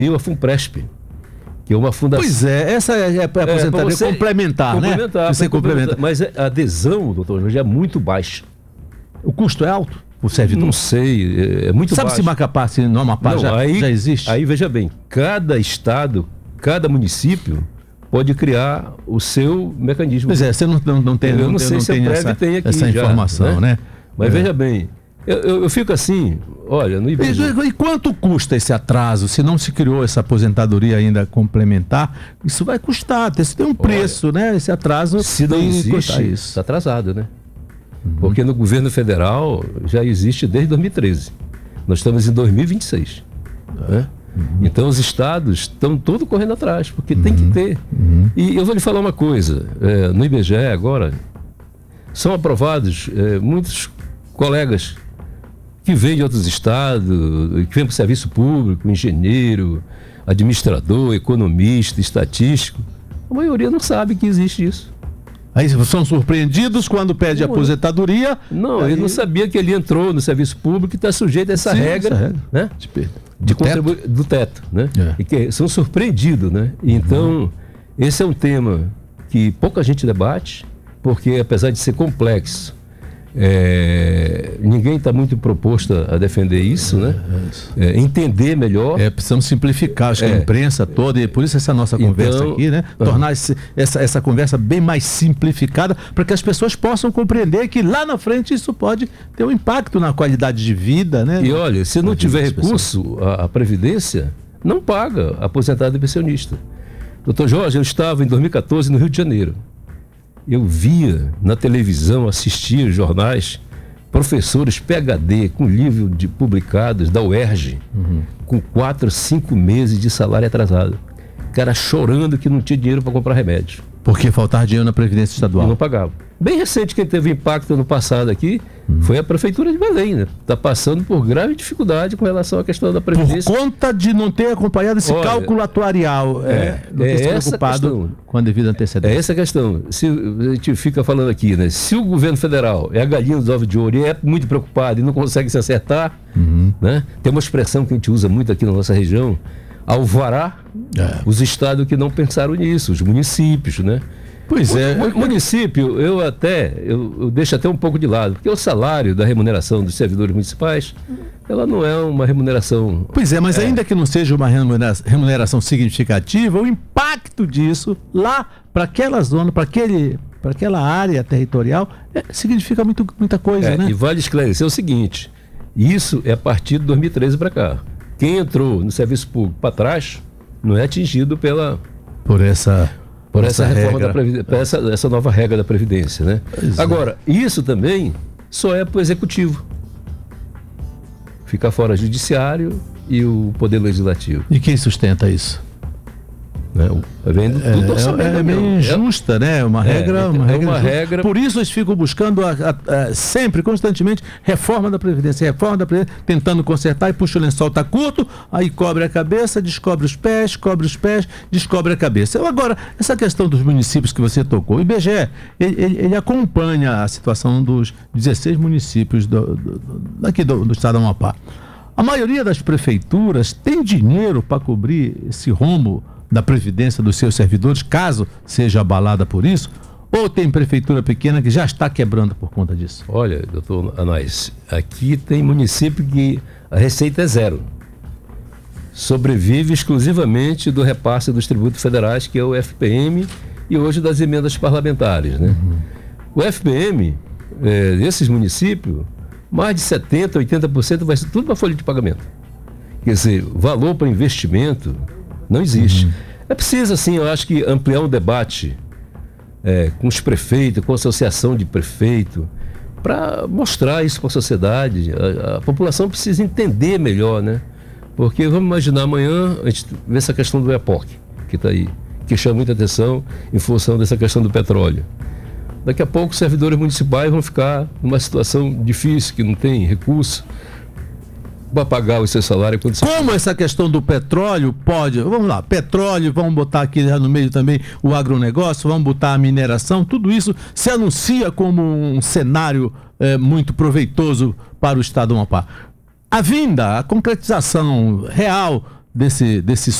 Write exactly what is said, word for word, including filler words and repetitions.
e a FUNPRESP, que é uma fundação... Pois é, essa é a aposentadoria é, você complementar, complementar, né? Você complementa. Mas a adesão, doutor Jorge, é muito baixa. O custo é alto? O servidor? Não sei, é muito Sabe baixo. se Macapá, se no Amapá já, aí, já existe? Aí, veja bem, cada estado, cada município pode criar o seu mecanismo. Pois é, você não, não, não tem, eu não não tem, sei não se tem a essa, tem aqui essa já, informação, né? né? Mas é. veja bem, eu, eu, eu fico assim, olha, no I B G E... E, e quanto custa esse atraso? Se não se criou essa aposentadoria ainda complementar, isso vai custar, isso tem um preço, olha, né? Esse atraso... Se não existe, está atrasado, né? Uhum. Porque no governo federal já existe desde dois mil e treze. Nós estamos em dois mil e vinte e seis. Né? Uhum. Então os estados estão todos correndo atrás, porque uhum. tem que ter. Uhum. E eu vou lhe falar uma coisa, é, no I B G E agora são aprovados é, muitos colegas que vêm de outros estados, que vêm para o serviço público, engenheiro, administrador, economista, estatístico. A maioria não sabe que existe isso. Aí são surpreendidos quando pede não, aposentadoria. Não, aí... ele não sabia que ele entrou no serviço público e está sujeito a essa, Sim, regra, essa regra, né? De, de contribu... teto? do teto, né? É. E que são surpreendidos, né? Então, uhum. esse é um tema que pouca gente debate, porque apesar de ser complexo, É, ninguém está muito proposto a defender isso, né? É, entender melhor. É, precisamos simplificar, acho que é. a imprensa toda, e por isso essa nossa conversa então, aqui, né? Tornar uhum. esse, essa, essa conversa bem mais simplificada, para que as pessoas possam compreender que lá na frente isso pode ter um impacto na qualidade de vida, né? E olha, se não tiver recurso, a, a Previdência não paga aposentado e pensionista. Doutor Jorge, eu estava em dois mil e quatorze no Rio de Janeiro. Eu via na televisão, assistia jornais, professores P H D com livro de publicados da U E R J, uhum. com quatro, cinco meses de salário atrasado. Cara chorando que não tinha dinheiro para comprar remédio. Porque faltava dinheiro na Previdência Estadual. E não pagava. Bem recente, quem teve impacto no passado aqui uhum. foi a Prefeitura de Belém, né? Está passando por grave dificuldade com relação à questão da Previdência. Por conta de não ter acompanhado esse Olha, cálculo atuarial, é, é, não ter é se preocupado questão, com a devida antecedência. É essa a questão. Se, a gente fica falando aqui, né? Se o governo federal é a galinha dos ovos de ouro e é muito preocupado e não consegue se acertar, uhum. né? Tem uma expressão que a gente usa muito aqui na nossa região, alvará é. os estados que não pensaram nisso, os municípios, né? Pois é. O, o município, eu até, eu, eu deixo até um pouco de lado, porque o salário da remuneração dos servidores municipais, ela não é uma remuneração... Pois é, mas é. ainda que não seja uma remuneração, remuneração significativa, o impacto disso lá para aquela zona, para aquele... para aquela área territorial, é, significa muito, muita coisa, é, né? E vale esclarecer o seguinte, isso é a partir de dois mil e treze para cá. Quem entrou no serviço público para trás não é atingido pela... Por essa... Por essa, essa reforma regra. da Previdência, por essa, essa nova regra da Previdência, né? Exato. Agora, isso também só é para o Executivo. Fica fora o Judiciário e o Poder Legislativo. E quem sustenta isso? Né? Vem do, do é, é, é meio injusta, né? Uma regra, é, uma, é regra, uma regra. Por isso eles ficam buscando a, a, a, sempre, constantemente, reforma da Previdência, reforma da Previdência, tentando consertar, e puxa o lençol, tá curto, aí cobre a cabeça, descobre os pés, cobre os pés, descobre a cabeça. Agora, essa questão dos municípios que você tocou, o I B G E, ele, ele, ele acompanha a situação dos dezesseis municípios do, do, do, daqui do, do estado do Amapá. A maioria das prefeituras tem dinheiro para cobrir esse rombo da Previdência dos seus servidores, caso seja abalada por isso, ou tem prefeitura pequena que já está quebrando por conta disso? Olha, doutor Anais, aqui tem município que a receita é zero. Sobrevive exclusivamente do repasse dos tributos federais, que é o F P M, e hoje das emendas parlamentares, né? Uhum. O F P M, é, desses municípios, mais de setenta por cento, oitenta por cento vai ser tudo para folha de pagamento. Quer dizer, valor para investimento não existe. Uhum. É preciso, assim, eu acho que ampliar um debate é, com os prefeitos, com a associação de prefeito, para mostrar isso para a sociedade. A, a população precisa entender melhor, né? Porque vamos imaginar amanhã a gente vê essa questão do E P O C, que está aí, que chama muita atenção em função dessa questão do petróleo. Daqui a pouco os servidores municipais vão ficar numa situação difícil, que não tem recurso para pagar o seu salário. Quando você... Como essa questão do petróleo pode... Vamos lá, petróleo, vamos botar aqui no meio também o agronegócio, vamos botar a mineração, tudo isso se anuncia como um cenário é, muito proveitoso para o estado do Amapá. A vinda, a concretização real desse, desse